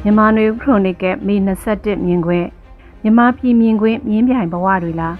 မြန်မာနွေခရိုနီကယ်မေ21မြင်ကွင်းမြန်မာပြည်မြင်ကွင်းမြင်းပြိုင်ဘဝတွေလား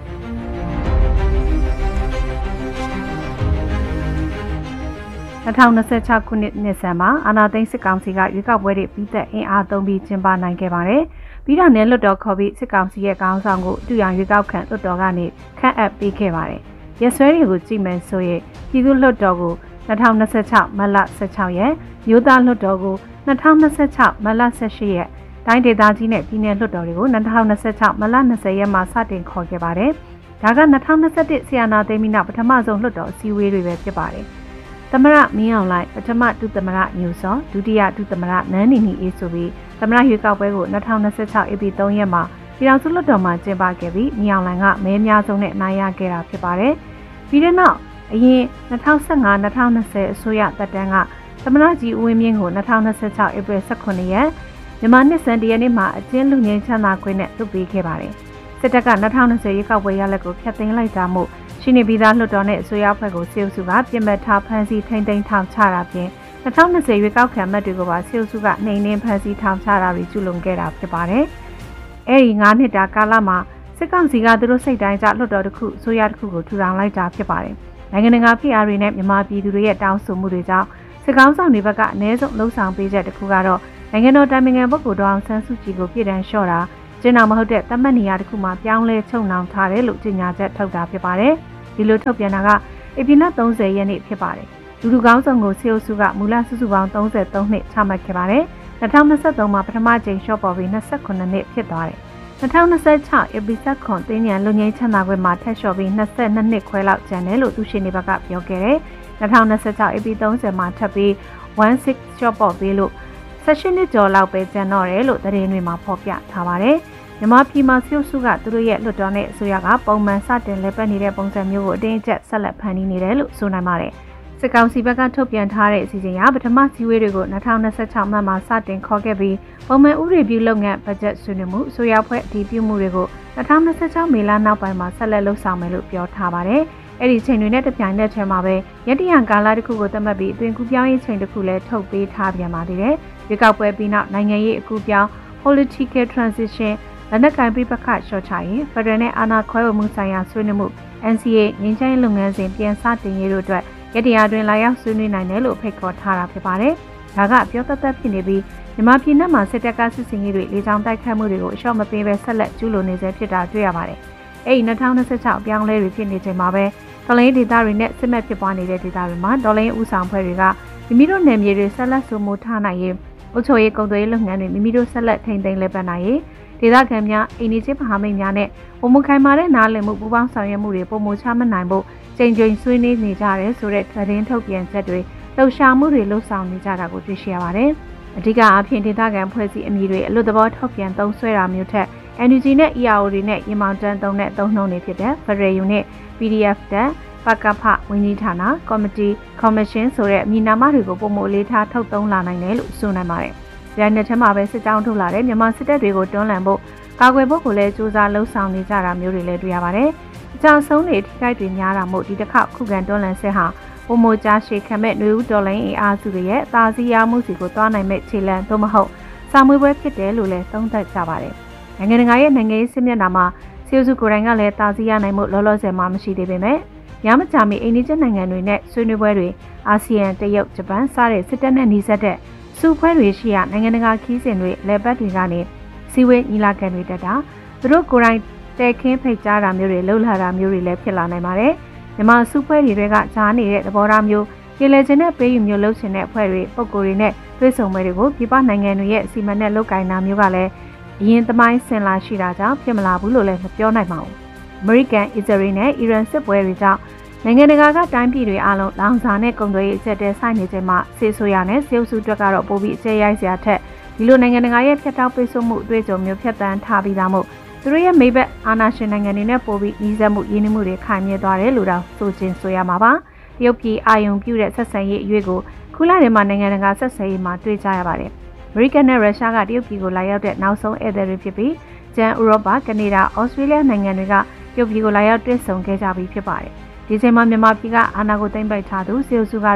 2026ခုနှစ်ဆန်မှာအာဏာသိမ်းစစ်ကောင်စီကရွေးကောက်ပွဲတွေပြီးသက်အင်အားသုံးပြီးကျင်းပနိုင်ခဲ့ပါတယ်။ပြီးတော့နယ်လွတ်တော်ခေါ်ပြီးစစ်ကောင်စီရဲ့ခေါင်းဆောင်ကိုတူရန်ရွေးကောက်ခံလွတ်တော်ကနေခန့်အပ်ပေးခဲ့ပါတယ်။ရက်စွဲတွေကိုကြည့်မယ်ဆိုရင်ပြည်သူ့လွတ်တော်ကို2026မတ်လ16ရက်မြို့သားလွတ်တော်ကို2026မတ်လ18ရက်တိုင်းဒေသကြီးနဲ့ပြည်내လွှတ်တော်တွေကို2026မတ်လ20ရက်မှာစတင်ခေါ်ခဲ့ပါတယ်။ဒါက2021ဆီယနာသိမ်းပြီးနောက်ပထမဆုံးလွှတ်တော်အစည်းအဝေးတွေပဲဖြစ်ပါတယ်။သမရမင်းအောင်လိုက်ပထမဒုသမရညူစောဒုတိယဒုသမရနန်းနီနီအေးဆိုပြီးသမရရွေးကောက်ပွဲကို2026ဧပြီ3ရက်မှာပြည်ထောင်စုလွှတ်တော်မှာကျင်းပခဲ့ပြီးမင်းအောင်လိုင်ကမဲအများဆုံးနဲ့အနိုင်ရခဲ့တာဖြစ်ပါတယ်။ပြီးတဲ့နောက်အရင်2015-2020အစိုးရတပ်တန်းကသမရကြီးဦးဝင်းမြင့်ကို2026ဧပြီ18ရက်မြန်မာနှစ်စံတရက်နေ့မှာအကျဉ်းလူငယ်ချမ်းသာခွင့်နဲ့လွှတ်ပေးခဲ့ပါတယ်။စစ်တပ်က2020ရွေးကောက်ပွဲရလဒ်ကိုဖျက်သိမ်းလိုက်တာမို့ရှိနေပြီးသားလွှတ်တော်နဲ့အစိုးရအဖွဲ့ကိုစေအုပ်စုကပြင်ပထားဖမ်းဆီးထိန်းသိမ်းထောင်ချတာပြင်2020ရွေးကောက်ခံမှတ်တွေကိုပါစေအုပ်စုကနှိမ်နင်းဖမ်းဆီးထောင်ချတာတွေကျူးလွန်ခဲ့တာဖြစ်ပါတယ်။အဲဒီ9နှစ်တာကာလမှာစစ်ကောင်စီကသူတို့စိတ်တိုင်းကျလွှတ်တော်တစ်ခုအစိုးရတစ်ခုကိုထူထောင်လိုက်တာဖြစ်ပါတယ်။နိုင်ငံတကာဖိအားတွေနဲ့မြန်မာပြည်သူတွေရဲ့တောင်းဆိုမှုတွေကြောင့်စစ်ကောင်ဆောင်တွေဘက်ကအ ਨੇ ဆုံးလှုံ့ဆော်ပေးချက်တစ်ခုကတော့နိုင်ငံတော်တိုင်ပင်ခံပုဂ္ဂိုလ်ဒေါအောင်ဆန်းစုကြည်ကိုပြည်ထန်လျှော့တာကျင်းတော်မဟုတ်တဲ့တတ်မှတ်နေရာတစ်ခုမှာပြောင်းလဲချုပ်နှောင်ထားတယ်လို့ကြေညာချက်ထုတ်တာဖြစ်ပါတယ်။ဒီလိုထုတ်ပြန်တာကဧပြီလ30ရက်နေ့ဖြစ်ပါတယ်။လူကောင်းဆောင်ကိုစေအုပ်စုကမူလစုစုပေါင်း33နှစ်ချမှတ်ခဲ့ပါတယ်။2023မှာပထမကြိမ်လျှော့ပေါ်ပြီး28နှစ်ဖြစ်သွားတယ်။2026ဧပြီ9တင်းညံလူငယ်ချမ်းသာခွင့်မှာထပ်လျှော့ပြီး22နှစ်ခွဲလောက်ကျန်တယ်လို့သူရှင်တွေဘက်ကပြောခဲ့တယ်။2026ဧပြီ30မှာထပ်ပြီး16လျှော့ပေါ်ပြီးလို့16နှစ်ကျော်လောက်ပဲကျန်တော့တယ်လို့သတင်းတွေမှာဖော်ပြထားပါတယ်။မြန်မာပြည်မှာစေအုပ်စုကသူတို့ရဲ့လွှတ်တော်နဲ့အစိုးရကပုံမှန်စတင်လည်ပတ်နေတဲ့ပုံစံမျိုးကိုအတင်းအကျပ်ဆက်လက်ဖန်တီးနေတယ်လို့ဆိုနိုင်ပါတယ်။စစ်ကောင်စီဘက်ကထုတ်ပြန်ထားတဲ့အစီအစဉ်အရပထမစီဝေးတွေကို2026မှမှာစတင်ခေါ်ခဲ့ပြီးပုံမှန်ဥပဒေပြုလုပ်ငန်းဘတ်ဂျက်ဆွေးနွေးမှုအစိုးရဖွဲ့အတည်ပြုမှုတွေကို2026မေလနောက်ပိုင်းမှာဆက်လက်လှုပ်ဆောင်မယ်လို့ပြောထားပါတယ်။အဲ့ဒီချိန်တွေနဲ့တပြိုင်နက်တည်းမှာပဲရတရန်ကာလတစ်ခုကိုသတ်မှတ်ပြီးအသွင်ကူးပြောင်းရေးချိန်တစ်ခုလည်းထုတ်ပေးထားပြန်ပါသေးတယ်။ရွေးကောက်ပွဲပြီးနောက်နိုင်ငံရေးအကူအပြောင်း political transition လက်နက်ကိုင်ပြပခလျှော့ချရေးဖက်ဒရယ်နဲ့အာဏာခွဲဝေမှုဆိုင်ရာဆွေးနွေးမှု NCA ငြိမ်းချမ်းရေးလုပ်ငန်းစဉ်ပြန်စတင်ရေးတို့အတွက်ရတရာတွင်လာရောက်ဆွေးနွေးနိုင်တယ်လို့ဖိတ်ခေါ်ထားတာဖြစ်ပါတယ်။ဒါကပြောသက်သက်ဖြစ်နေပြီးမြန်မာပြည်내မှာစစ်တပ်ကစစ်စင်ရေးတွေလေကြောင်းတိုက်ခတ်မှုတွေကိုအလျှော့မပေးဘဲဆက်လက်ကျူးလွန်နေဆဲဖြစ်တာတွေ့ရပါတယ်။အဲဒီ2026အပြောင်းလဲတွေဖြစ်နေချိန်မှာပဲဒေါ်လာဒေသတွေနဲ့စစ်မှတ်ဖြစ်ပွားနေတဲ့ဒေသတွေမှာဒေါ်လာဥဆောင်ဖွဲ့တွေကမိမိတို့နယ်မြေတွေဆက်လက်စိုးမိုးထားနိုင်ရေးအုပ်ချုပ်ရေးကုန်သွယ်ရေးလုပ်ငန်းတွေမိမိတို့ဆက်လက်ထိန်းသိမ်းလည်ပတ်နိုင်ရေးဒေသခံများအိန္ဒိချင်းမဟာမိတ်များနဲ့ပုံမခိုင်မာတဲ့နားလည်မှုပူးပေါင်းဆောင်ရွက်မှုတွေပုံမချမနိုင်ဖို့ချိန်ချိန်ဆွေးနွေးနေကြတယ်ဆိုတဲ့သတင်းထုတ်ပြန်ချက်တွေလှုပ်ရှားမှုတွေလှုပ်ဆောင်နေကြတာကိုတွေ့ရှိရပါတယ်။အဓိကအားဖြင့်ဒေသခံဖွဲ့စည်းအမည်တွေအလွတ်သဘောထုတ်ပြန်သုံးစွဲတာမျိုးထက် NUG နဲ့ EAO တွေနဲ့ရေမောင်တန်းသုံးတဲ့သုံးနှုန်းတွေဖြစ်တဲ့ Federal Unit PDF တက်ပကဖဝန်ကြီးဌာနကော်မတီကော်မရှင်ဆိုတဲ့အမည်နာမတွေကိုပုံမအလေးထားထုတ်သုံးလာနိုင်တယ်လို့ဆိုနိုင်ပါတယ်။ဒီနေ့ထဲမှာပဲစစ်ကြောင်းထုတ်လာတဲ့မြန်မာစစ်တပ်တွေကိုတွန်းလှန်ဖို့ကာကွယ်ဖို့ကိုလည်းစူးစမ်းလှုံ့ဆော်နေကြတာမျိုးတွေလည်းတွေ့ရပါတယ်။အကြမ်းဆုံးတွေထိခိုက်တွေများတာမို့ဒီတစ်ခါခုခံတွန်းလှန်စစ်ဟာပုံမကြားရှည်ခံမဲ့ຫນွေဦးတော်လိုင်းအားစုတွေရဲ့အသာစီးရမှုစီကိုတွားနိုင်မဲ့ခြေလှမ်းသို့မဟုတ်စာမွေးပွဲဖြစ်တယ်လို့လည်းသုံးသပ်ကြပါတယ်။နိုင်ငံတကာရဲ့နိုင်ငံရေးစစ်မျက်နှာမှာစီအုပ်စုကိုယ်တိုင်ကလည်းသာစီးရနိုင်မှုလောလောဆယ်မှမရှိသေးပေမဲ့ရမကြမီအိန္ဒိယနိုင်ငံတွေနဲ့ဆွေးနွေးပွဲတွေအာဆီယံတရုတ်ဂျပန်စတဲ့စစ်တပ်နဲ့နှီးစပ်တဲ့စုဖွဲ့တွေရှိရာနိုင်ငံတကာခီးစဉ်တွေလဲပတ်တွေကနေစီဝေးညီလာခံတွေတက်တာသူတို့ကိုယ်တိုင်တဲခင်းဖိတ်ကြားတာမျိုးတွေလှုပ်လာတာမျိုးတွေလည်းဖြစ်လာနိုင်ပါတယ်။မြန်မာစုဖွဲ့တွေကကြားနေတဲ့သဘောထားမျိုးပြည်လဲခြင်းနဲ့ပေးယူမျိုးလှုပ်ရှင်တဲ့အဖွဲ့တွေပုံကိုယ်တွေနဲ့တွဲဆုံပွဲတွေကိုပြည်ပနိုင်ငံတွေရဲ့အစီအမံနဲ့လုပ်ကိုင်တာမျိုးကလည်းအရင်သမိုင်းဆင်လာရှိတာကြောင့်ဖြစ်မလာဘူးလို့လည်းမပြောနိုင်ပါဘူး။ အမေရိကန်၊အစ္စရေးနဲ့အီရန်စစ်ပွဲတွေကြောင့်နိုင်ငံတကာကတိုင်းပြည်တွေအားလုံးလောင်စာနဲ့ကုန်သွယ်ရေးအကျပ်တဲဆိုင်နေချိန်မှာဆေးဆိုရနဲ့ဆေးဥစုအတွက်ကတော့ပိုပြီးအကျဲရိုက်စရာထက်ဒီလိုနိုင်ငံတကာရဲ့ဖျက်တောက်ပိတ်ဆို့မှုအတွေ့အကြုံမျိုးဖျက်ဆီးထားပြီးသားမို့သူတို့ရဲ့မိဘအာဏာရှင်နိုင်ငံတွေနဲ့ပိုပြီးနှီးစပ်မှုရင်းနှီးမှုတွေခိုင်မြဲသွားတယ်လို့တော့ဆိုခြင်းဆိုရမှာပါ။တရုတ်ပြည်အာယုံပြုတဲ့ဆက်ဆံရေးအရွေးကိုခုလထဲမှာနိုင်ငံတကာဆက်ဆံရေးမှာတွေ့ကြရပါတယ်။အမေရိကန်နဲ့ရုရှားကတရုတ်ပြည်ကိုလာရောက်တဲ့နောက်ဆုံးဧည့်သည်တွေဖြစ်ပြီးကျန်ဥရောပ၊ကနေဒါ၊ဩစတြေးလျနိုင်ငံတွေကတရုတ်ပြည်ကိုလာရောက်တွေ့ဆုံခဲ့ကြပြီးဖြစ်ပါတယ်။ဒီချိန်မှာမြန်မာပြည်ကအာဏာကိုသိမ်းပိုက်ထားသူစေအုပ်စုကတော့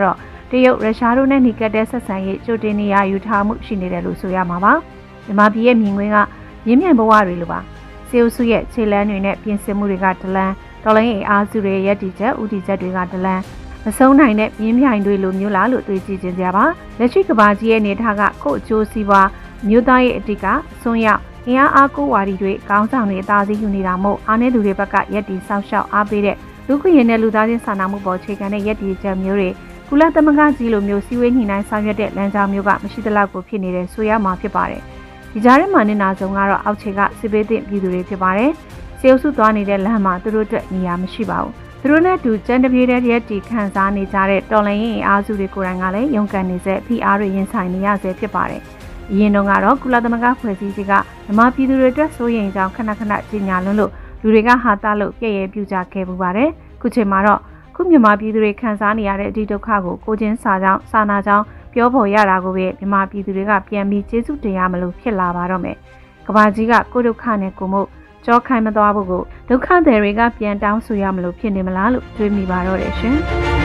တရုတ်ရုရှားတို့နဲ့နှိကပ်တဲ့ဆက်ဆံရေးကြိုတင်နေရယူထားမှုရှိနေတယ်လို့ဆိုရမှာပါမြန်မာပြည်ရဲ့မြင်ကွင်းကရင်းမြစ်ဘဝတွေလိုပါစေအုပ်စုရဲ့ခြေလမ်းတွေနဲ့ပြင်ဆင်မှုတွေကတလန်းတော်လိုင်းအားစုတွေရဲ့တည်ချက်ဥတီချက်တွေကတလန်းမဆုံးနိုင်တဲ့ပြင်းပြိုင်တွေလိုမျိုးလားလို့တွေးကြည့်ခြင်းကြပါလက်ရှိကဘာကြီးရဲ့နေထားကကို့အကျိုးစီးပွားမြို့သားရဲ့အတိကအစွန်းရောက်အင်အားကိုဝါဒီတွေကောင်းဆောင်တွေအသာစီးယူနေတာမို့အားနည်းသူတွေဘက်ကရက်တီဆောက်ရှောက်အားပေးတဲ့လူခွင့်ရနဲ့လူသားချင်းစာနာမှုပေါ်ခြေခံတဲ့ရက်တီချက်မျိုးတွေကုလသမဂ္ဂကြီးလိုမျိုးစီဝေးညှိနှိုင်းဆောင်ရွက်တဲ့လမ်းကြောင်းမျိုးကမရှိသလောက်ကိုဖြစ်နေတဲ့ဆိုရမှာဖြစ်ပါတယ်ဒီကြားထဲမှာနေနာဆုံးကတော့အောက်ခြေကစစ်ပေးသင့်ပြည်သူတွေဖြစ်ပါတယ်စေအုပ်စုသွားနေတဲ့လမ်းမှာသူတို့အတွက်နေရာမရှိပါဘူးသူတို့နဲ့တူကျန်းတပြေးတဲ့ရက်တီခံစားနေကြတဲ့တော်လှန်ရေးအားစုတွေကိုယ်တိုင်ကလည်းရုန်းကန်နေစေဖိအားတွေရင်ဆိုင်နေရဆဲဖြစ်ပါတယ်အရင်တုန်းကတော့ကုလသမဂ္ဂဖွဲ့စည်းကြီးကမြန်မာပြည်သူတွေအတွက်စိုးရိမ်ကြောင်းခဏခဏကြီးညာလွန်းလို့လူတွေကဟာတာလို့ပြည့်ရဲပြူကြခဲ့ပူပါတယ်ခုချိန်မှာတော့ခုမြန်မာပြည်သူတွေခံစားနေရတဲ့အဒီဒုက္ခကိုကိုချင်းစာကြောင်းစာနာကြောင်းပြောဖို့ရတာကိုပဲမြန်မာပြည်သူတွေကပြန်ပြီးကျေးဇူးတင်ရမလို့ဖြစ်လာပါတော့မယ်ကဘာကြီးကကိုဒုက္ခနဲ့ကိုမို့ကြောခိုင်းမသွားဖို့ကိုဒုက္ခသည်တွေကပြန်တောင်းဆိုရမလို့ဖြစ်နေမလားလို့တွေးမိပါတော့တယ်ရှင်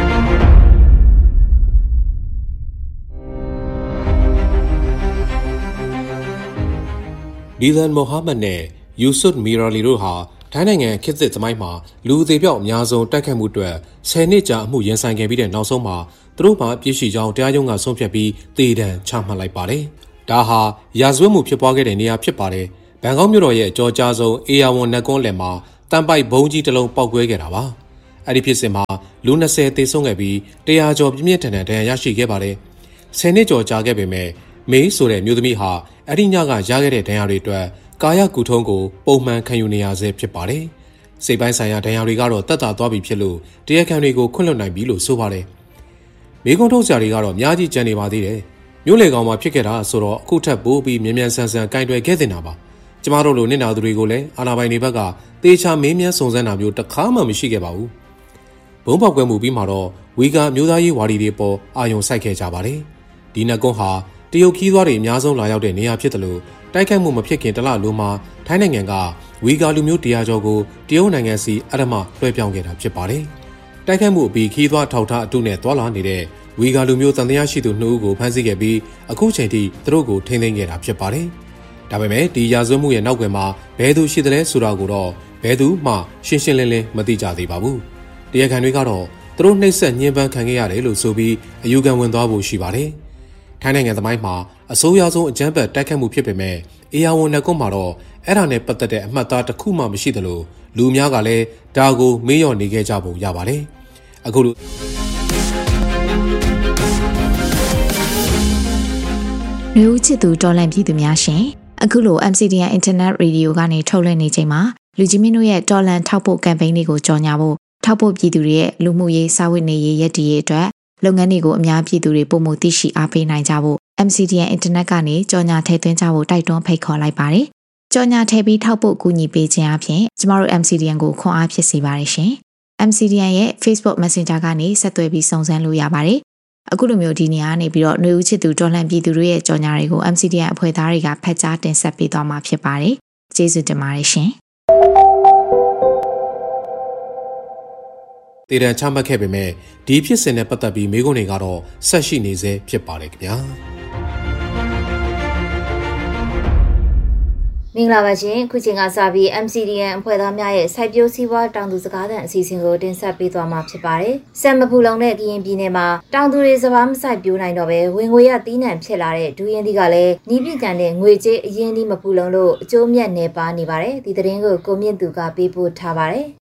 ဒီဇန်မိုဟာမက်နဲ့ယူဆွတ်မီရာလီတို့ဟာထိုင်းနိုင်ငံခေတ်သစ်သမိုင်းမှာလူအသေးပြောက်အများဆုံးတိုက်ခတ်မှုအတွက်10နှစ်ကြာအမှုရင်ဆိုင်ခဲ့ပြီးတဲ့နောက်ဆုံးမှာသူတို့မှအပြစ်ရှိကြောင်းတရားရုံးကဆုံးဖြတ်ပြီးသေဒဏ်ချမှတ်လိုက်ပါတယ်။ဒါဟာရာဇဝတ်မှုဖြစ်ပွားခဲ့တဲ့နေရာဖြစ်ပါတယ်။ဘန်ကောက်မြို့တော်ရဲ့အကြောကြားဆုံးအေယာဝန်နက်ကွန်းလယ်မှာတန်ပိုက်ဘုံကြီးတစ်လုံးပောက်ကွဲခဲ့တာပါ။အဲ့ဒီဖြစ်စဉ်မှာလူ20သေဆုံးခဲ့ပြီး100ကျော်ပြင်းပြင်းထန်ထန်ဒဏ်ရာရရှိခဲ့ပါတယ်။10နှစ်ကျော်ကြာခဲ့ပေမဲ့မေးဆိုတဲ့မျိုးသမီးဟာအဲ့ဒီညကရခဲ့တဲ့ဒဏ်ရာတွေအတွက်ကာယကုထုံးကိုပုံမှန်ခံယူနေရဆဲဖြစ်ပါတယ်။စိတ်ပိုင်းဆိုင်ရာဒဏ်ရာတွေကတော့တက်တာသွားပြီဖြစ်လို့တရားခံတွေကိုခွင့်လွှတ်နိုင်ပြီလို့ဆိုပါတယ်။မိကုံထုတ်စရာတွေကတော့အများကြီးကြံနေပါသေးတယ်။မြို့လေကောင်မှာဖြစ်ခဲ့တာဆိုတော့အခုထပ်ပိုးပြီးမြန်မြန်ဆန်ဆန်ကင်တွယ်ခဲ့တင်တာပါ။ကျမတို့လိုနစ်နာသူတွေကိုလည်းအာဏာပိုင်တွေဘက်ကတေချာမင်းမြန်းစုံစမ်းတာမျိုးတစ်ခါမှမရှိခဲ့ပါဘူး။ဘုံပေါက်ကွဲမှုပြီးမှတော့ဝီဂါမျိုးသားရေးဝါဒီတွေပေါ်အာရုံစိုက်ခဲ့ကြပါတယ်။ဒီနက်ကွန်းဟာတရုတ်ခီးသွားတွေအများဆုံးလာရောက်တဲ့နေရာဖြစ်တယ်လို့တိုက်ခိုက်မှုမဖြစ်ခင်တလလိုမှာထိုင်းနိုင်ငံကဝီဂါလူမျိုး100ကျော်ကိုတရုတ်နိုင်ငံစီအရမလွှဲပြောင်းခဲ့တာဖြစ်ပါတယ်။တိုက်ခိုက်မှုအပြီးခီးသွားထောက်ထားအတုနဲ့သွာလာနေတဲ့ဝီဂါလူမျိုးတန်တရားရှိသူ2ဦးကိုဖမ်းဆီးခဲ့ပြီးအခုချိန်ထိသူတို့ကိုထိန်းသိမ်းခဲ့တာဖြစ်ပါတယ်။ဒါပေမဲ့ဒီရာဇဝတ်မှုရဲ့နောက်ကွယ်မှာဘယ်သူရှိသလဲဆိုတာကိုတော့ဘယ်သူမှရှင်းရှင်းလင်းလင်းမသိကြသေးပါဘူး။တရားခံတွေကတော့သူတို့နှိပ်စက်ညှဉ်းပန်းခံခဲ့ရတယ်လို့ဆိုပြီးအယူခံဝင်သွားဖို့ရှိပါတယ်။ထိုင်းနိုင်ငံသမိုင်းမှာအဆိုးရွားဆုံးအကြမ်းဖက်တိုက်ခတ်မှုဖြစ်ပေမဲ့အေယာဝန်နက်ကွန်းမှာတော့အဲ့ဒါနဲ့ပတ်သက်တဲ့အမှတ်အသားတစ်ခုမှမရှိသလိုလူအများကလည်းဒါကိုမေးလျော့နေခဲ့ကြပုံရပါတယ်။အခုလိုမျိုးချစ်သူတော်လန့်ပြည်သူများရှင်အခုလို MCDN Internet Radio ကနေထုတ်လွှင့်နေချိန်မှာလူကြီးမင်းတို့ရဲ့တော်လန့်ထောက်ပို့ကမ်ပိန်းတွေကိုကြော်ညာဖို့ထောက်ပို့ပြည်သူတွေရဲ့လူမှုရေးစာဝတ်နေရေးရည်တည်ရေးအတွက်လုပ်ငန်းတွေကိုအများပြည်သူတွေပုံမှုသိရှိအားပေးနိုင်ကြဖို့ MCDN Internet ကနေကြော်ညာထည့်သွင်းကြဖို့တိုက်တွန်းဖိတ်ခေါ်လိုက်ပါတယ်။ကြော်ညာထည့်ပြီးထောက်ပို့ကူညီပေးခြင်းအပြင်ကျမတို့ MCDN ကိုခွန်အားဖြစ်စေပါတယ်ရှင်။ MCDN ရဲ့ Facebook Messenger ကနေဆက်သွယ်ပြီးစုံစမ်းလို့ရပါတယ်။အခုလိုမျိုးဒီနေရာကနေပြီးတော့ຫນွေဦးချစ်သူတော်လှန်ပြည်သူတွေရဲ့ကြော်ညာတွေကို MCDN အဖွဲ့သားတွေကဖတ်ကြားတင်ဆက်ပေးသွားမှာဖြစ်ပါတယ်။ကျေးဇူးတင်ပါတယ်ရှင်။တည်တံချမှတ်ခဲ့ပေမဲ့ဒီဖြစ်စဉ်နဲ့ပတ်သက်ပြီးမိကုန်းတွေကတော့ဆက်ရှိနေစေဖြစ်ပါတယ်ခင်ဗျာမင်္ဂလာပါရှင်ခုချိန်ကစပြီး MCDN အဖွဲ့သားများရဲ့စိုက်ပျိုးစည်းဝါးတောင်သူစကားသံအစီအစဉ်ကိုတင်ဆက်ပေးသွားမှာဖြစ်ပါတယ်။စံမပူလုံတဲ့ကရင်ပြည်နယ်မှာတောင်သူတွေစပါးမစိုက်ပျိုးနိုင်တော့ပဲဝင်ငွေရသီးနှံဖြစ်လာတဲ့ဒူးရင်သီးကလည်းနီးပြကန်တဲ့ငွေကြေးအရင်းနှီးမပူလုံလို့အကျိုးမြတ်နေပါနေပါတယ်။ဒီသတင်းကိုကိုမြင့်သူကပေးပို့ထားပါတယ်။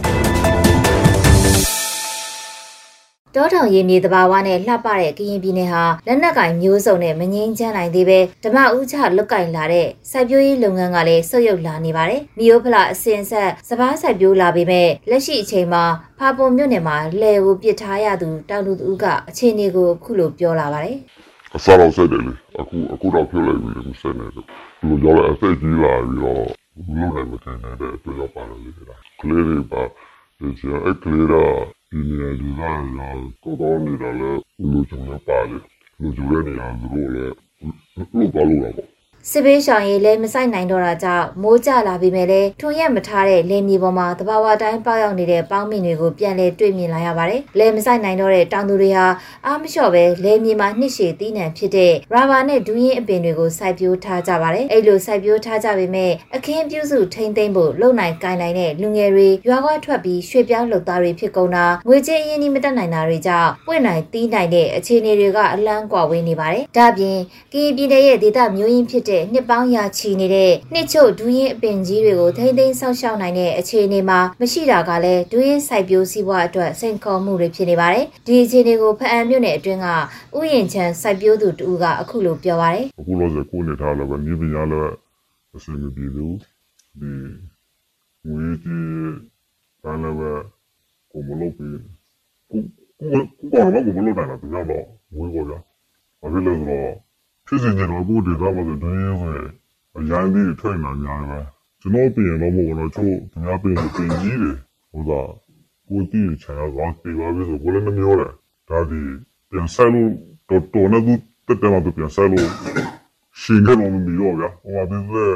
တောထောင်ရည်မြေတဘာဝနဲ့လှပတဲ့ကရင်ပြည်နယ်ဟာလက်နက်ကင်မျိုးစုံနဲ့မငြိမ်းချမ်းနိုင်သေးပဲဓမ္မဥချလုတ်ကင်လာတဲ့စိုက်ပျိုးရေးလုပ်ငန်းကလည်းဆုတ်ယုတ်လာနေပါတယ်။မြို့ဖလာအစင်ဆက်စပားစိုက်ပျိုးလာပေမဲ့လက်ရှိအချိန်မှာဖာပုံမြို့နယ်မှာလယ်ကိုပစ်ထားရသူတောင်သူတို့ကအခြေအနေကိုခုလိုပြောလာပါတယ်။အစားတော့ဆက်တယ်လေအခုတော့ပြောလိုက်ပြီမဆက်နဲ့တော့ဒီလိုကြောက်တဲ့အစိတ်ကြီးလာပြီးတော့လုံးနိုင်မတင်တဲ့အတွက်ရောက်ပါလို့လေ။ကလေးတွေပါဒီအဲ့ကလေးတော့ဒီနေရာယူလာတော့နေတာလဲလူချုံရပါလေလူကျူရနေတာသူတို့လည်းလူပါလို့တော့စစ်ဘေးရှောင်ရေးလဲမဆိုင်နိုင်တော့တာကြောင့်မိုးကျလာပြီးမဲ့လဲထွန်ရက်မထားတဲ့လေမြေပေါ်မှာတဘာဝတိုင်းပေါက်ရောက်နေတဲ့ပေါင်းမင်တွေကိုပြန်လဲတွေ့မြင်လာရပါတယ်။လဲမဆိုင်နိုင်တော့တဲ့တောင်သူတွေဟာအားမလျှော့ပဲလဲမြေမှာနှစ်ရှည်သီးနှံဖြစ်တဲ့ရာဘာနဲ့ဒူးရင်အပင်တွေကိုစိုက်ပျိုးထားကြပါတယ်။အဲ့လိုစိုက်ပျိုးထားကြပေမဲ့အခင်းပြုစုထိန်းသိမ်းဖို့လုံနိုင်ကိုင်နိုင်တဲ့လူငယ်တွေရွာခွာထွက်ပြီးရွှေ့ပြောင်းလုပ်သားတွေဖြစ်ကုန်တာငွေကြေးအရင်းနှီးမတက်နိုင်တာတွေကြောင့်ပွင့်နိုင်တီးနိုင်တဲ့အခြေအနေတွေကအလန်းကွာဝေးနေပါတယ်။ဒါ့အပြင်ကရင်ပြည်နယ်ရဲ့ဒေသမျိုးရင်းဖြစ်တဲ့နှစ်ပေါင်းရာချီနေတဲ့နှစ်ချို့ဒူးရင်အပင်ကြီးတွေကိုထိန်းသိမ်းဆောက်ရှောက်နိုင်တဲ့အခြေအနေမှာမရှိတာကလည်းဒူးရင်စိုက်ပျိုးစည်းပွားအတွက်စိန်ခေါ်မှုတွေဖြစ်နေပါတယ်။ဒီအခြေအနေကိုဖအံမြို့နယ်အတွင်းကဥယျာဉ်ချမ်းစိုက်ပျိုးသူတူကအခုလိုပြောပါတယ်။အခုလို့ဆိုကိုနေထားလည်းပဲနေပညာလည်းအဆင်မပြေဘူး။ဒီငွေကြီးဘာလဲပဲကိုမလုပ်ပြီးကိုဘာလို့မလုပ်နိုင်တာပြန်တော့ဝေးပေါ်ကြ။ဘာဖြစ်လဲဆိုတော့ဖြစ်စဉ်တွေတော့ကိုဒေသမှာဆိုဒင်းရဲဆိုအရင်ဒီထွက်လာများပဲကျွန်တော်ပြင်တော့မဟုတ်တော့ချို့များပြင်ကြီးတယ်ဟိုတော့ကိုတီးချာတော့ပြေပါပြီဆိုကိုလည်းမပြောတယ်ဒါဒီပြန်ဆိုင်လို့တော်နေသူတက်တယ်မှာပြန်ဆိုင်လို့ရှင်ကတော့မပြောဗျာဟိုမှာပြင်လေ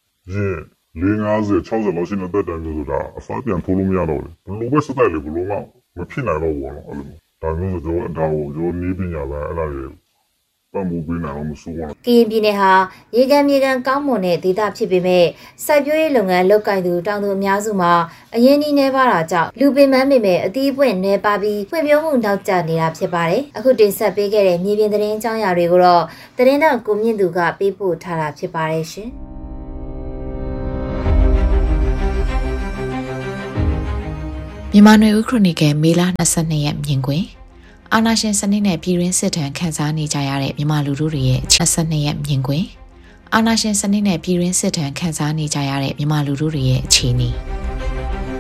50 60လောက်ရှိနေတဲ့တိုင်မျိုးဆိုတာအစားပြန်ထိုးလို့မရတော့ဘူးဘလို့ပဲစတိုက်လေဘလို့မဖြစ်နိုင်တော့ဘူးနော်အဲ့လိုဒါမျိုးဆိုတော့ဒါကိုရိုးနီးပညာပဲအဲ့ဒါတွေပံ့ပိုးပေးနိုင်အောင်မစိုးဘူးကရင်ပြည်နယ်ဟာရေကန်မြေကန်ကောင်းမွန်တဲ့ဒေသဖြစ်ပေမဲ့စိုက်ပျိုးရေးလုပ်ငန်းလုပ်ကိုင်သူတောင်သူအများစုမှာအရင်းနှီးနှဲပါတာကြောင့်လူပင်ပန်းပေမဲ့အသီးပွင့်နှဲပါပြီးဖွံ့ဖြိုးမှုနောက်ကျနေတာဖြစ်ပါတယ်အခုတင်ဆက်ပေးခဲ့တဲ့မြေပြင်သတင်းအကြောင်းအရာတွေကိုတော့သတင်းတောက်ကိုမြင့်သူကပေးပို့ထားတာဖြစ်ပါတယ်ရှင်မြန်မာနွေဦးခရိုနီကယ်မေလ22ရက်မြင်ကွင်းအာနာရှင်စနစ်နဲ့ပြည်တွင်းစစ်တမ်းခံစားနေကြရတဲ့မြန်မာလူထုတွေရဲ့22ရက်မြင်ကွင်းအာနာရှင်စနစ်နဲ့ပြည်တွင်းစစ်တမ်းခံစားနေကြရတဲ့မြန်မာလူထုတွေရဲ့အခြေအနေ